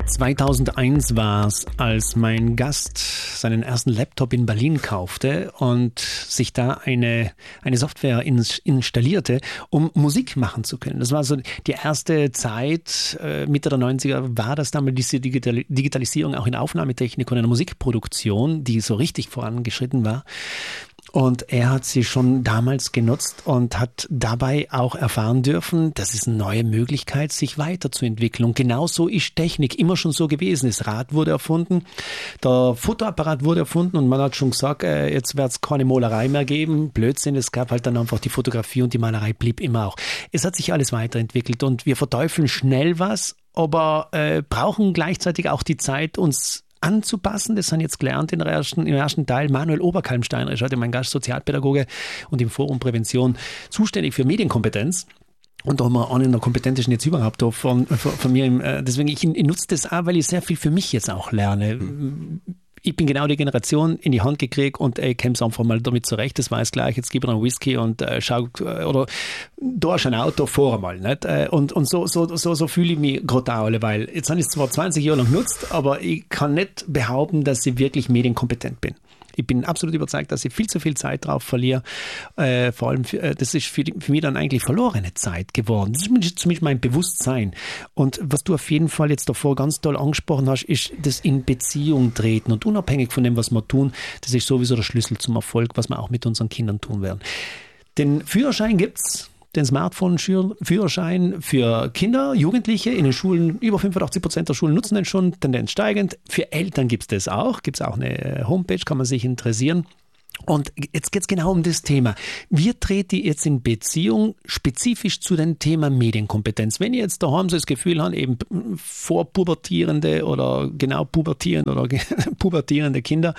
2001 war es, als mein Gast seinen ersten Laptop in Berlin kaufte und sich da eine Software installierte, um Musik machen zu können. Das war so die erste Zeit, Mitte der 90er war das damals diese Digitalisierung auch in Aufnahmetechnik und in der Musikproduktion, die so richtig vorangeschritten war. Und er hat sie schon damals genutzt und hat dabei auch erfahren dürfen, das ist eine neue Möglichkeit, sich weiterzuentwickeln. Und genauso ist Technik immer schon so gewesen. Das Rad wurde erfunden, der Fotoapparat wurde erfunden und man hat schon gesagt, jetzt wird es keine Malerei mehr geben. Blödsinn, es gab halt dann einfach die Fotografie und die Malerei blieb immer auch. Es hat sich alles weiterentwickelt und wir verteufeln schnell was, aber brauchen gleichzeitig auch die Zeit, uns anzupassen. Das haben jetzt gelernt im ersten Teil. Manuel Oberkalmsteiner ist heute mein Gast, Sozialpädagoge und im Forum Prävention zuständig für Medienkompetenz. Und da haben wir einen der kompetentesten jetzt überhaupt von mir. Deswegen, ich nutze das auch, weil ich sehr viel für mich jetzt auch lerne. Ich bin genau die Generation in die Hand gekriegt und ich käme einfach mal damit zurecht. Das war es gleich. Jetzt gebe ich noch einen Whisky und schau, oder da ist ein Auto, fahr mal. Nicht? Und so fühle ich mich gerade auch alle, weil jetzt habe ich es zwar 20 Jahre lang genutzt, aber ich kann nicht behaupten, dass ich wirklich medienkompetent bin. Ich bin absolut überzeugt, dass ich viel zu viel Zeit drauf verliere. Vor allem, das ist für mich dann eigentlich verlorene Zeit geworden. Das ist zumindest mein Bewusstsein. Und was du auf jeden Fall jetzt davor ganz toll angesprochen hast, ist das in Beziehung treten. Und unabhängig von dem, was wir tun, das ist sowieso der Schlüssel zum Erfolg, was wir auch mit unseren Kindern tun werden. Den Führerschein gibt's. Den Smartphone-Führerschein für Kinder, Jugendliche in den Schulen, über 85% der Schulen nutzen den schon, Tendenz steigend. Für Eltern gibt es auch eine Homepage, kann man sich interessieren. Und jetzt geht es genau um das Thema. Wir treten jetzt in Beziehung spezifisch zu dem Thema Medienkompetenz. Wenn ihr jetzt daheim so das Gefühl habt, eben vorpubertierende oder genau pubertierende oder pubertierende Kinder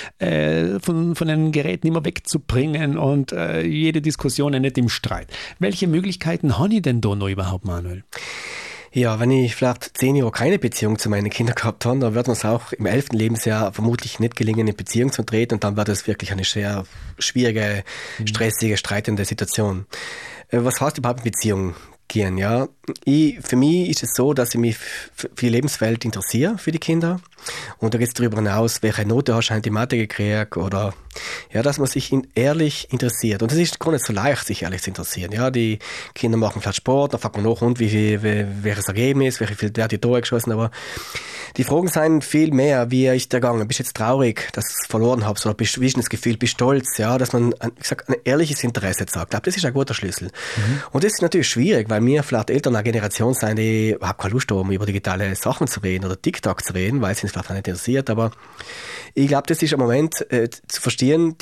von den Geräten immer wegzubringen und jede Diskussion nicht im Streit. Welche Möglichkeiten habe ich denn da noch überhaupt, Manuel? Ja, wenn ich vielleicht 10 Jahre keine Beziehung zu meinen Kindern gehabt habe, dann wird mir es auch im 11. Lebensjahr vermutlich nicht gelingen, in Beziehung zu treten und dann wird es wirklich eine sehr schwierige, stressige, streitende Situation. Was heißt überhaupt Beziehung gehen? Ja, für mich ist es so, dass ich mich für die Lebenswelt interessiere, für die Kinder. Und da geht es darüber hinaus, welche Note hast du in die Mathe gekriegt oder ja, dass man sich ehrlich interessiert. Und es ist gar nicht so leicht, sich ehrlich zu interessieren. Ja, die Kinder machen vielleicht Sport, dann fragt man nach, und welches Ergebnis, wie viel der hat die Tore geschossen, aber die Fragen sind viel mehr, wie ist der gegangen? Bist du jetzt traurig, dass du es verloren hast? Oder wie ist denn das Gefühl? Bist du stolz? Ja, dass man, ein ehrliches Interesse sagt. Ich glaube, das ist ein guter Schlüssel. Und das ist natürlich schwierig, weil wir vielleicht Eltern eine Generation sind, die überhaupt keine Lust haben, über digitale Sachen zu reden oder TikTok zu reden, weil es uns vielleicht auch nicht interessiert. Aber ich glaube, das ist ein Moment zu verstehen,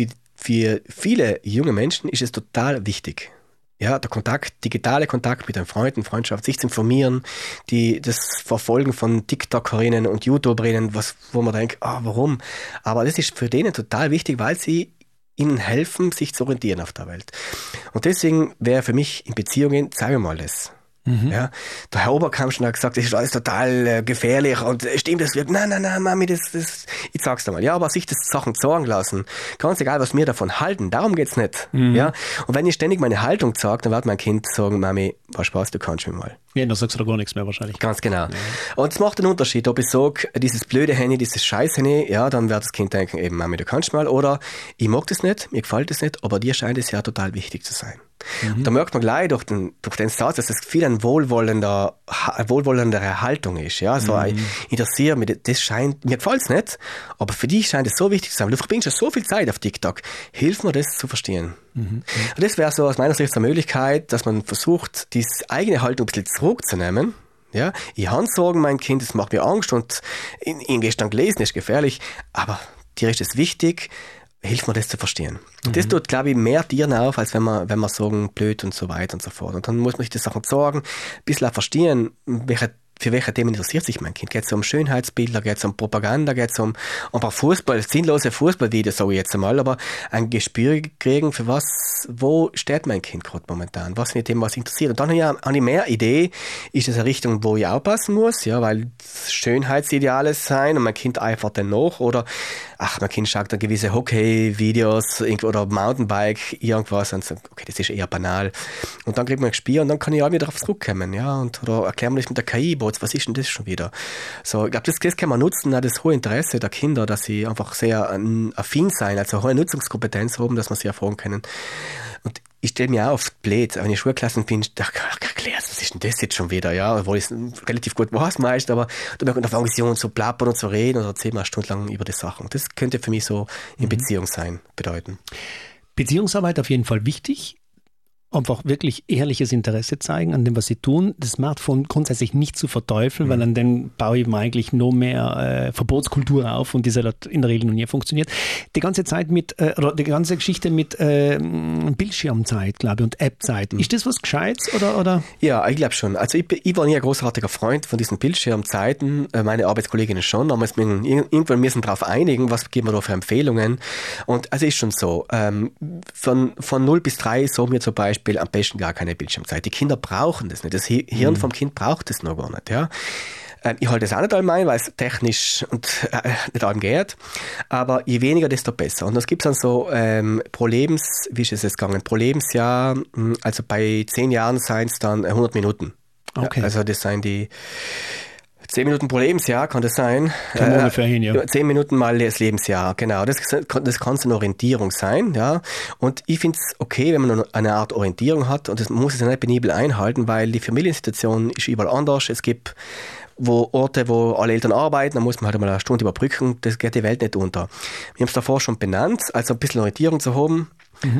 für viele junge Menschen ist es total wichtig. Ja, der Kontakt, digitale Kontakt mit den Freunden, Freundschaft, sich zu informieren, das Verfolgen von TikTokerinnen und YouTuberinnen, wo man denkt, warum? Aber das ist für denen total wichtig, weil sie ihnen helfen, sich zu orientieren auf der Welt. Und deswegen wäre für mich in Beziehungen, sagen wir mal das. Ja, der Herr Oberkamp hat gesagt, das ist alles total gefährlich und stimmt das wirklich? Nein, Mami, das, ich sag's dir mal. Ja, aber sich das Sachen sagen lassen, ganz egal, was wir davon halten, darum geht's nicht. Ja, und wenn ich ständig meine Haltung sage, dann wird mein Kind sagen, Mami, was Spaß, du kannst mir mal. Ja, dann sagst du da gar nichts mehr wahrscheinlich. Ganz genau. Ja. Und es macht einen Unterschied, ob ich sage, dieses blöde Handy, dieses scheiß Handy, ja, dann wird das Kind denken, eben, Mami, du kannst mal, oder ich mag das nicht, mir gefällt das nicht, aber dir scheint es ja total wichtig zu sein. Und da merkt man gleich durch den Satz, dass das viel eine wohlwollendere Haltung ist. Ja? So ein Interessieren, mir gefällt es nicht, aber für dich scheint es so wichtig zu sein. Du verbringst ja so viel Zeit auf TikTok. Hilf mir, das zu verstehen. Und das wäre so aus meiner Sicht eine Möglichkeit, dass man versucht, diese eigene Haltung ein bisschen zurückzunehmen. Ja? Ich habe Sorgen, mein Kind, das macht mir Angst und ihn gestern gelesen, ist gefährlich, aber dir ist es wichtig, hilft mir das zu verstehen. Das tut, glaube ich, mehr Tieren auf, als wenn wir sagen, blöd und so weiter und so fort. Und dann muss man sich die Sachen sorgen, ein bisschen auch verstehen, für welche Themen interessiert sich mein Kind. Geht es um Schönheitsbilder, geht es um Propaganda, geht es um ein paar sinnlose Fußballvideos, sage ich jetzt einmal, aber ein Gespür kriegen, für wo steht mein Kind gerade momentan, was für Themen was interessiert. Und dann habe ich mehr Idee, ist das eine Richtung, wo ich aufpassen muss, ja, weil Schönheitsideale sein und mein Kind eifert dann nach, oder mein Kind schaut da gewisse Hockey-Videos oder Mountainbike, irgendwas und sagt, okay, das ist eher banal. Und dann kriegt man ein Spiel und dann kann ich auch wieder darauf zurückkommen, ja, oder erklären wir das mit der KI-Bots, was ist denn das schon wieder? So, ich glaube, das kann man nutzen, auch das hohe Interesse der Kinder, dass sie einfach sehr affin sein, also eine hohe Nutzungskompetenz haben, dass man sie erfahren können. Und ich stelle mir auch oft blöd, wenn ich Schulklassen bin, da erklärst, was ist denn das jetzt schon wieder, ja, obwohl ich es relativ gut weiß meist, aber da fangen sie an zu plappern und zu reden oder erzählen wir stundenlang über die Sachen. Das könnte für mich so in Beziehung sein, bedeuten. Beziehungsarbeit auf jeden Fall wichtig. Einfach wirklich ehrliches Interesse zeigen an dem, was sie tun. Das Smartphone grundsätzlich nicht zu verteufeln, weil an dem baue ich mir eigentlich noch mehr Verbotskultur auf und diese in der Regel noch nie funktioniert. Die ganze Zeit oder die ganze Geschichte mit Bildschirmzeit, glaube ich, und Appzeit. Ist das was Gescheites oder? Ja, ich glaube schon. Also ich war nie ein großartiger Freund von diesen Bildschirmzeiten. Meine Arbeitskolleginnen schon. Aber irgendwann müssen wir darauf einigen, was geben wir da für Empfehlungen. Und also ist schon so. Von 0 bis 3 so mir zum Beispiel am besten gar keine Bildschirmzeit. Die Kinder brauchen das nicht. Das Hirn vom Kind braucht das noch gar nicht. Ja. Ich halte das auch nicht allgemein, weil es technisch und nicht allem geht. Aber je weniger, desto besser. Und es gibt dann so wie ist es jetzt gegangen? Pro Lebensjahr, also bei 10 Jahren seien es dann 100 Minuten. Okay. Ja, also das seien die 10 Minuten pro Lebensjahr kann das sein. Kann ungefähr hin, ja. 10 Minuten mal das Lebensjahr, genau. Das kann so eine Orientierung sein, ja. Und ich finde es okay, wenn man eine Art Orientierung hat und das muss es nicht penibel einhalten, weil die Familiensituation ist überall anders. Es gibt Orte, wo alle Eltern arbeiten, da muss man halt mal eine Stunde überbrücken, das geht die Welt nicht unter. Wir haben es davor schon benannt, also ein bisschen Orientierung zu haben,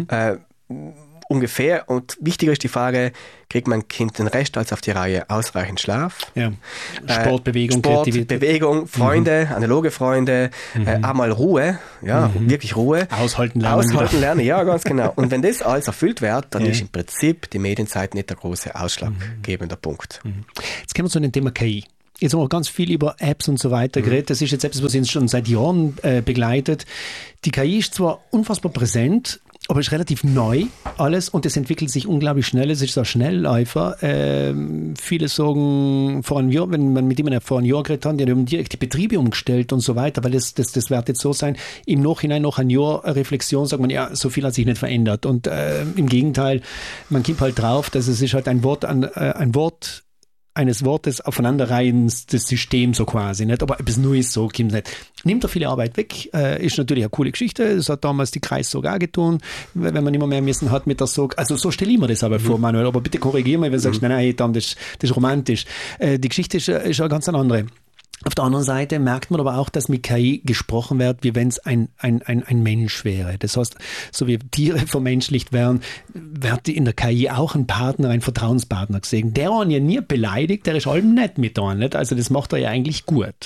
ungefähr. Und wichtiger ist die Frage, kriegt mein Kind den Rest als auf die Reihe? Ausreichend Schlaf? Ja. Sport, Bewegung, Freunde, analoge Freunde, auch mal Ruhe, ja, wirklich Ruhe. Aushalten lernen. Ja, ganz genau. Und wenn das alles erfüllt wird, dann ist im Prinzip die Medienzeit nicht der große ausschlaggebende Punkt. Jetzt kommen wir zu dem Thema KI. Jetzt haben wir ganz viel über Apps und so weiter geredet. Das ist jetzt etwas, was uns schon seit Jahren begleitet. Die KI ist zwar unfassbar präsent, aber ist relativ neu alles und es entwickelt sich unglaublich schnell. Es ist so ein Schnellläufer. Viele sagen, vor einem Jahr, wenn man mit jemandem vor einem Jahr geredet hat, die haben direkt die Betriebe umgestellt und so weiter, weil das wird jetzt so sein. Im Nachhinein, nach einem Jahr Reflexion, sagt man, ja, so viel hat sich nicht verändert. Und im Gegenteil, man kommt halt drauf, dass es ist halt ein Wort eines Wortes aufeinanderreihendes System so quasi, nicht? Aber etwas Neues so kommt nicht. Nimmt da viele Arbeit weg, ist natürlich eine coole Geschichte, das hat damals die Kreis sogar getan, wenn man immer mehr müssen hat mit der Sog. Also so stelle ich mir das aber vor, Manuel, aber bitte korrigiere mich, wenn du sagst, nein, das ist romantisch. Die Geschichte ist eine ganz andere. Auf der anderen Seite merkt man aber auch, dass mit KI gesprochen wird, wie wenn es ein Mensch wäre. Das heißt, so wie Tiere vermenschlicht werden, wird in der KI auch ein Partner, ein Vertrauenspartner gesehen. Der einen ja nie beleidigt, der ist allem nett mit einem, nicht? Also das macht er ja eigentlich gut.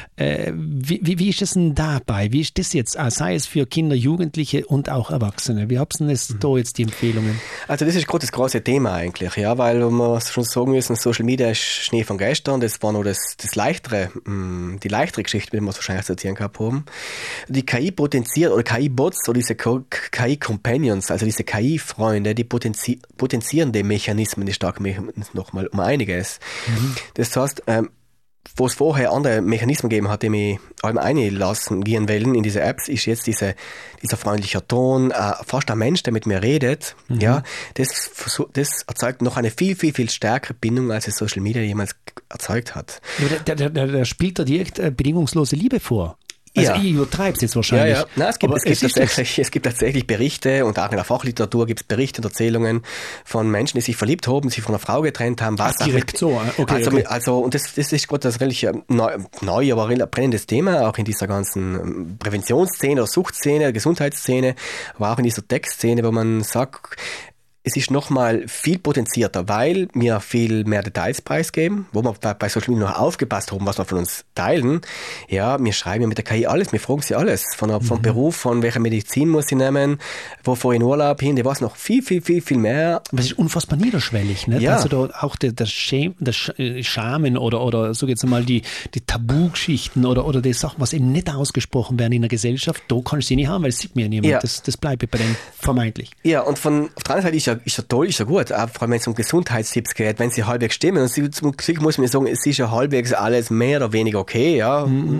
Wie ist es denn dabei? Wie ist das jetzt, sei es für Kinder, Jugendliche und auch Erwachsene? Wie habt ihr denn da jetzt die Empfehlungen? Also das ist gerade das große Thema eigentlich, ja, weil wir schon sagen müssen, Social Media ist Schnee von gestern, das war nur das Leichtere, die leichtere Geschichte, mit der wir es wahrscheinlich assoziieren gehabt haben. Die KI potenziert, oder KI-Bots, oder diese KI-Companions, also diese KI-Freunde, die potenzieren die Mechanismen, die starken Mechanismen nochmal um einiges. Das heißt, wo es vorher andere Mechanismen gegeben hat, die mich allem einlassen gehen wollen in diese Apps, ist jetzt dieser freundliche Ton, fast ein Mensch, der mit mir redet, ja, das erzeugt noch eine viel, viel, viel stärkere Bindung, als es Social Media jemals erzeugt hat. Ja, der spielt da direkt bedingungslose Liebe vor. Also ich übertreibe es jetzt wahrscheinlich. Ja. Nein, es gibt tatsächlich Berichte und auch in der Fachliteratur gibt es Berichte und Erzählungen von Menschen, die sich verliebt haben, sich von einer Frau getrennt haben. Was direkt so, okay. Also, und das ist gerade das relativ neu, aber brennendes Thema, auch in dieser ganzen Präventionsszene oder Suchtszene, Gesundheitsszene, aber auch in dieser Textszene, wo man sagt, es ist nochmal viel potenzierter, weil wir viel mehr Details preisgeben, wo wir bei Social Media noch aufgepasst haben, was wir von uns teilen. Ja, wir schreiben ja mit der KI alles, wir fragen sie alles. Vom Beruf, von welcher Medizin muss sie nehmen, wo fahre ich in Urlaub hin, die weiß noch viel, viel, viel, viel mehr. Das ist unfassbar niederschwellig, ne? Ja. Also da auch das Schamen oder so jetzt mal die Tabugeschichten oder die Sachen, was eben nicht ausgesprochen werden in der Gesellschaft, da kann ich sie nicht haben, weil es sieht mir ja niemand. Ja. Das bleibt bei denen vermeintlich. Ja, und auf der anderen Seite ist ja toll, ist ja gut, auch vor allem wenn es um Gesundheitstipps geht, wenn sie halbwegs stimmen. Und zum Glück muss man sagen, es ist ja halbwegs alles mehr oder weniger okay, ja.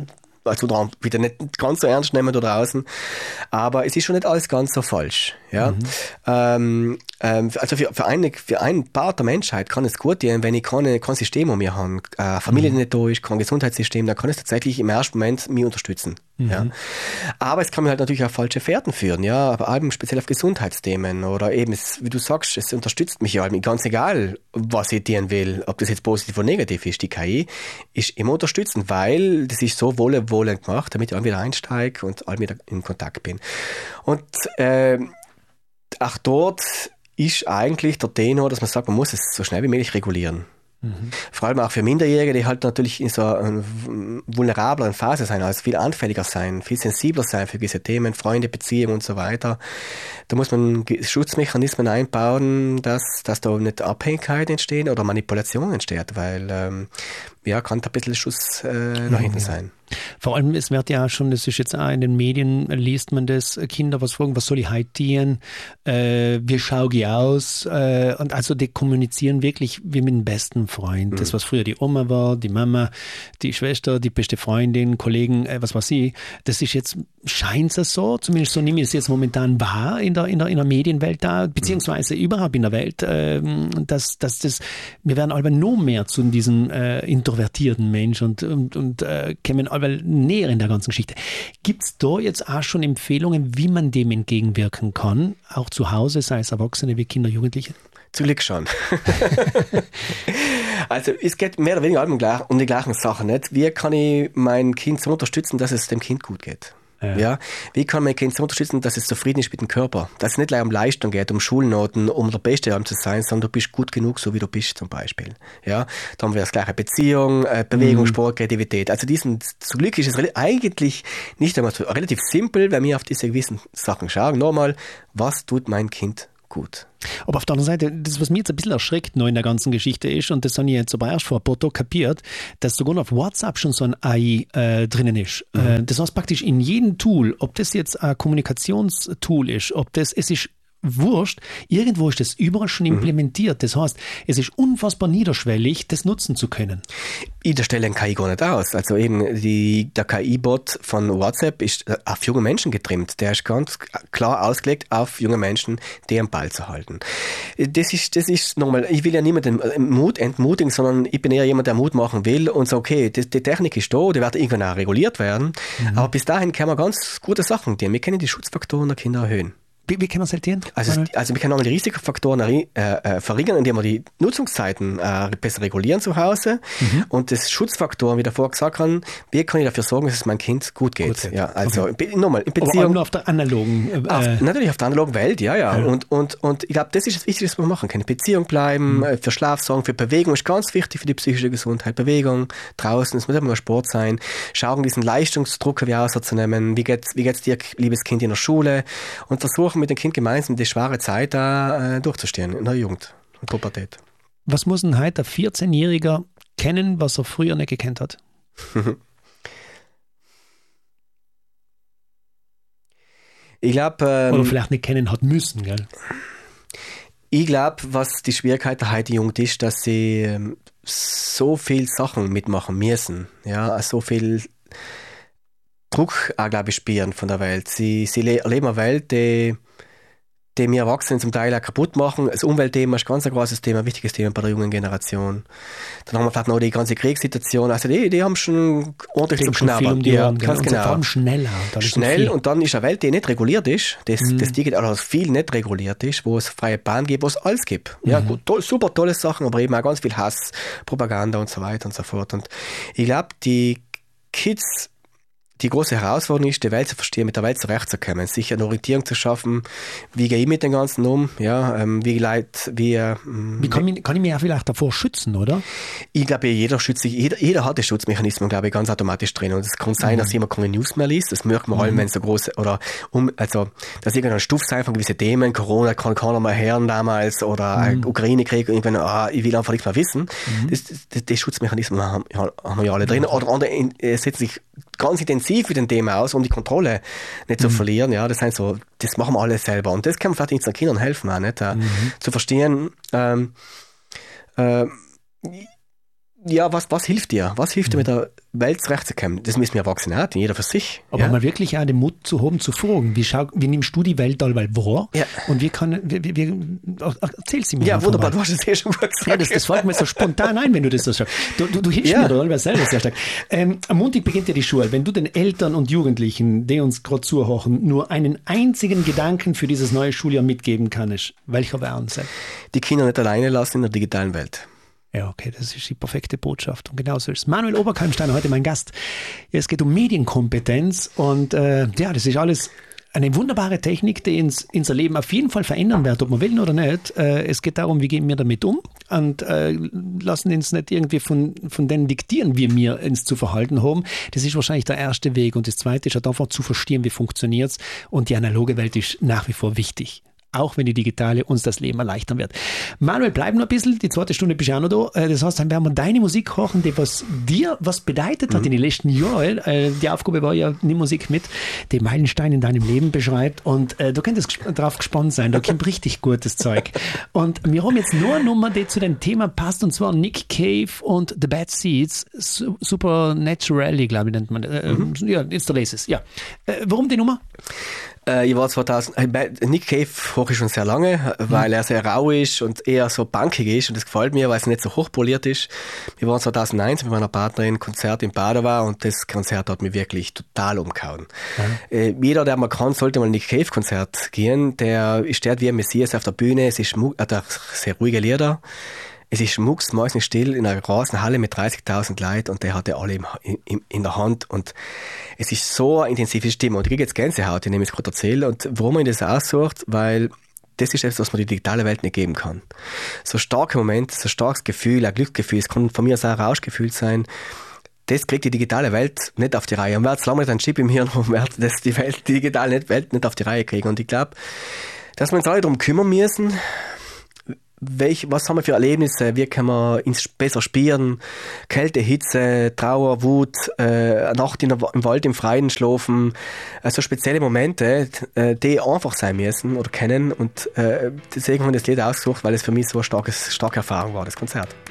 also wieder nicht ganz so ernst nehmen da draußen. Aber es ist schon nicht alles ganz so falsch. Ja? Also für einen Part der Menschheit kann es gut gehen, wenn ich kein System um mir habe, Familie die nicht da ist, kein Gesundheitssystem, dann kann es tatsächlich im ersten Moment mich unterstützen. Ja? Aber es kann mir halt natürlich auch falsche Fährten führen, ja, aber eben speziell auf Gesundheitsthemen oder eben, wie du sagst, es unterstützt mich ja ganz egal, was ich dienen will, ob das jetzt positiv oder negativ ist. Die KI ist immer unterstützend, weil das ist so wohlwollend gemacht, damit ich auch wieder einsteige und all wieder in Kontakt bin. Und auch dort ist eigentlich der Tenor, dass man sagt, man muss es so schnell wie möglich regulieren. Vor allem auch für Minderjährige, die halt natürlich in so einer vulnerableren Phase sein, also viel anfälliger sein, viel sensibler sein für diese Themen, Freunde, Beziehungen und so weiter. Da muss man Schutzmechanismen einbauen, dass da nicht Abhängigkeit entstehen oder Manipulation entsteht, weil kann da ein bisschen Schuss nach hinten sein. Vor allem, es wird ja schon, das ist jetzt auch in den Medien, liest man das, Kinder was fragen, was soll ich heute tun, wie schaue ich aus, und also die kommunizieren wirklich wie mit dem besten Freund. Das, was früher die Oma war, die Mama, die Schwester, die beste Freundin, Kollegen, was weiß ich, das ist jetzt, scheint es so, zumindest so nehme ich es jetzt momentan wahr in der Medienwelt da, beziehungsweise überhaupt in der Welt, dass das, wir werden aber noch mehr zu diesem introvertierten Mensch und kommen aber näher in der ganzen Geschichte. Gibt es da jetzt auch schon Empfehlungen, wie man dem entgegenwirken kann, auch zu Hause, sei es Erwachsene wie Kinder, Jugendliche? Zum Glück schon. Also es geht mehr oder weniger um die gleichen Sachen. Nicht? Wie kann ich mein Kind so unterstützen, dass es dem Kind gut geht? Ja. Wie kann mein Kind so unterstützen, dass es zufrieden ist mit dem Körper? Dass es nicht gleich um Leistung geht, um Schulnoten, um der Beste zu sein, sondern du bist gut genug, so wie du bist zum Beispiel. Ja. Da haben wir das gleiche Beziehung, Bewegung, Sport, Kreativität. Also zum Glück ist es eigentlich nicht einmal so relativ simpel, wenn wir auf diese gewissen Sachen schauen. Nochmal, was tut mein Kind gut? Aber auf der anderen Seite, das, was mich jetzt ein bisschen erschreckt noch in der ganzen Geschichte ist, und das habe ich jetzt aber erst vor ein paar Tagen kapiert, dass sogar auf WhatsApp schon so ein AI drinnen ist. Das heißt praktisch in jedem Tool, ob das jetzt ein Kommunikationstool ist, es ist wurscht, irgendwo ist das überall schon implementiert. Das heißt, es ist unfassbar niederschwellig, das nutzen zu können. Ich stelle den KI gar nicht aus. Also eben der KI-Bot von WhatsApp ist auf junge Menschen getrimmt. Der ist ganz klar ausgelegt auf junge Menschen, die am Ball zu halten. Das ist nochmal, ich will ja niemanden entmutigen, sondern ich bin eher jemand, der Mut machen will und so, okay, die Technik ist da, die wird irgendwann auch reguliert werden. Aber bis dahin können wir ganz gute Sachen tun. Wir können die Schutzfaktoren der Kinder erhöhen. Wie kann man es haltieren? Also wir können auch die Risikofaktoren verringern, indem wir die Nutzungszeiten besser regulieren zu Hause und das Schutzfaktoren, wie davor gesagt haben, wie kann ich dafür sorgen, dass es meinem Kind gut geht. Ja, also nochmal, in Beziehung. Aber nur auf der analogen natürlich auf der analogen Welt, ja. Und ich glaube, das ist das Wichtigste, was wir machen können. Beziehung bleiben, für Schlaf sorgen, für Bewegung ist ganz wichtig für die psychische Gesundheit. Bewegung, draußen, es muss immer Sport sein. Schauen, diesen Leistungsdruck wie auszunehmen. Wie geht's dir, liebes Kind, in der Schule? Und versuchen mit dem Kind gemeinsam die schwere Zeit da durchzustehen in der Jugend und Pubertät. Was muss ein heute ein 14-Jähriger kennen, was er früher nicht gekannt hat? Ich glaube... Oder vielleicht nicht kennen hat müssen, gell? Ich glaube, was die Schwierigkeit der heutigen Jugend ist, dass sie so viel Sachen mitmachen müssen. Ja, so viel Druck auch, glaube ich, spüren von der Welt. Sie erleben eine Welt, die wir Erwachsenen zum Teil auch kaputt machen. Das Umweltthema ist ganz ein großes Thema, ein wichtiges Thema bei der jungen Generation. Dann haben wir vielleicht noch die ganze Kriegssituation. Also die haben schon ordentlich zum Schnappern. Ja, ganz genau. Vor allem schneller. Schnell, und dann ist eine Welt, die nicht reguliert ist, das digital, also viel nicht reguliert ist, wo es freie Bahn gibt, wo es alles gibt. Ja, gut, super tolle Sachen, aber eben auch ganz viel Hass, Propaganda und so weiter und so fort. Und ich glaube, die Kids, die große Herausforderung ist, die Welt zu verstehen, mit der Welt zurechtzukommen, sich eine Orientierung zu schaffen, wie gehe ich mit dem Ganzen um, ja, wie kann ich mich auch vielleicht davor schützen, oder? Ich glaube, jeder hat den Schutzmechanismus, glaube ich, ganz automatisch drin. Und es kann sein, dass jemand keine News mehr liest, das merkt man allem, wenn es so groß, dass irgendein Stuff sein von gewissen Themen, Corona kann keiner mehr hören damals, oder Ukraine-Krieg, irgendwann, ich will einfach nichts mehr wissen. Die Schutzmechanismen haben wir ja alle drin. Oder andere setzen sich ganz intensiv mit dem Thema aus, um die Kontrolle nicht zu verlieren. Ja, das machen wir alle selber. Und das kann man vielleicht unseren Kindern helfen, auch nicht, zu verstehen, Ja, was hilft dir? Was hilft dir, mit der Welt zurechtzukommen? Das müssen wir Erwachsene haben, jeder für sich. Aber mal wirklich auch den Mut zu haben, zu fragen, wie nimmst du die Welt allweil wahr? Ja. Und erzähl sie mir. Ja, wunderbar, du hast es schon gut gesagt. Ja, das fällt mir so spontan ein, wenn du das so sagst. Du hilfst mir da allweil selber sehr stark. Am Montag beginnt ja die Schule. Wenn du den Eltern und Jugendlichen, die uns gerade zuhören, nur einen einzigen Gedanken für dieses neue Schuljahr mitgeben kannst, welcher wäre es? Die Kinder nicht alleine lassen in der digitalen Welt. Ja, okay, das ist die perfekte Botschaft. Und genau so ist es. Manuel Oberkalmsteiner, heute mein Gast. Ja, es geht um Medienkompetenz und das ist alles eine wunderbare Technik, die unser Leben auf jeden Fall verändern wird, ob man will oder nicht. Es geht darum, wie gehen wir damit um und lassen uns nicht irgendwie von denen diktieren, wie wir uns zu verhalten haben. Das ist wahrscheinlich der erste Weg. Und das zweite ist halt einfach zu verstehen, wie funktioniert es. Und die analoge Welt ist nach wie vor wichtig. Auch wenn die digitale uns das Leben erleichtern wird. Manuel, bleib noch ein bisschen, die zweite Stunde bist du auch noch da. Das heißt, dann werden wir deine Musik hören, die dir was bedeutet hat in den letzten Jahren. Die Aufgabe war ja, nimm Musik mit, die Meilensteine in deinem Leben beschreibt. Und du könntest drauf gespannt sein, da kommt richtig gutes Zeug. Und wir haben jetzt nur eine Nummer, die zu dem Thema passt, und zwar Nick Cave und The Bad Seeds. Supernaturally, glaube ich, nennt man. Ja, jetzt der Laces. Ja. Warum die Nummer? Ich war 2000, Nick Cave hoche ich schon sehr lange, weil er sehr rau ist und eher so punkig ist, und das gefällt mir, weil es nicht so hochpoliert ist. Wir waren 2001 mit meiner Partnerin Konzert in Padova, und das Konzert hat mich wirklich total umgehauen. Jeder, der mal kann, sollte mal ein Nick Cave Konzert gehen. Der steht wie ein Messias auf der Bühne, es ist hat sehr ruhige Lieder. Es ist mucksmäuschenstill in einer großen Halle mit 30.000 Leuten, und der hatte alle in der Hand, und es ist so eine intensive Stimme, und ich kriege jetzt Gänsehaut, indem ich es gerade erzähle. Und warum man das aussucht, weil das ist etwas, was man die digitale Welt nicht geben kann. So starke Momente, so starkes Gefühl, ein Glücksgefühl, es kann von mir auch ein Rauschgefühl sein, das kriegt die digitale Welt nicht auf die Reihe. Und wer jetzt lange nicht einen Chip im Hirn haben, wird das die digitale Welt nicht auf die Reihe kriegen. Und ich glaube, dass wir uns alle darum kümmern müssen, was haben wir für Erlebnisse, wie können wir uns besser spüren, Kälte, Hitze, Trauer, Wut, eine Nacht im Wald im Freien schlafen, also spezielle Momente, die einfach sein müssen oder kennen, und deswegen habe ich das Lied ausgesucht, weil es für mich so eine starke Erfahrung war, das Konzert.